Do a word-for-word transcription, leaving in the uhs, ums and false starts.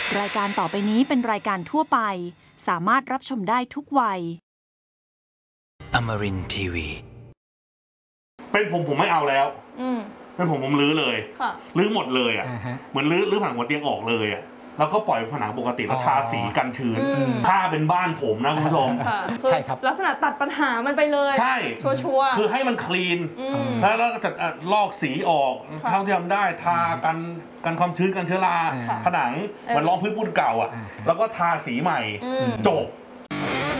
รายการต่อไปนี้เป็นรายการทั่วไปสามารถรับชมได้ทุกวัย Amarin ที วีเป็นผมผมไม่เอาแล้วเป็นผมผมรื้อเลยรื้อหมดเลยอ่ะเหมือนรื้อรื้อผนังหัวเตียงออกเลยอ่ะแล้วก็ปล่อยผนังปกติแล้วทาสีกันชื้นถ้าเป็นบ้านผมนะคุณผู้ชมใช่ครับลักษณะตัดปัญหามันไปเลยใช่ชัวร์คือให้มันคลีนแล้วแล้วจะลอกสีออกเท่าที่ทำได้ทากันกันความชื้นกันเชื้อราผนังเหมือนรองพื้นปูนเก่าอ่ะแล้วก็ทาสีใหม่จบ